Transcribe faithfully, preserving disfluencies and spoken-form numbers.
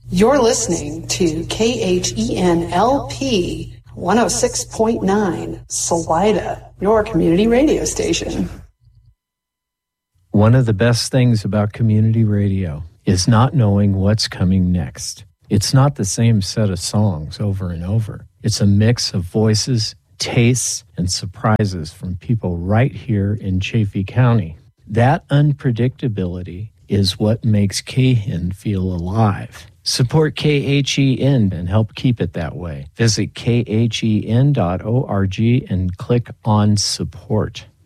You're listening to K H E N L P one oh six point nine, Salida, your community radio station. One of the best things about community radio is not knowing what's coming next. It's not the same set of songs over and over. It's a mix of voices, tastes, and surprises from people right here in Chaffee County. That unpredictability is what makes K H E N feel alive. Support K H E N and help keep it that way. Visit K H E N dot org and click on support.